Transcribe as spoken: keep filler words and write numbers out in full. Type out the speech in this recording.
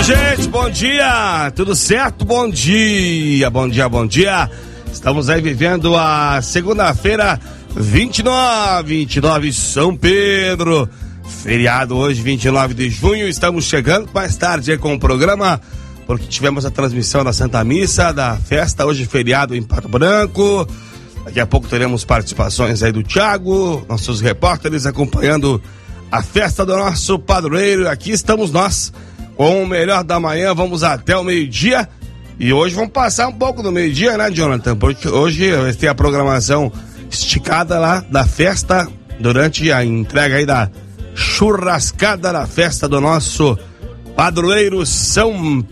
Gente, bom dia, tudo certo? Bom dia, bom dia, bom dia. Estamos aí vivendo a segunda-feira, vinte e nove, vinte e nove, São Pedro. Feriado hoje, vinte e nove de junho. Estamos chegando mais tarde aí com o programa, porque tivemos a transmissão da Santa Missa, da festa, hoje feriado em Pato Branco. Daqui a pouco teremos participações aí do Thiago, nossos repórteres acompanhando a festa do nosso padroeiro. Aqui estamos nós com o melhor da manhã, vamos até o meio-dia. E hoje vamos passar um pouco do meio-dia, né, Jonathan? Porque hoje vai ter a programação esticada lá da festa, durante a entrega aí da churrascada da festa do nosso padroeiro São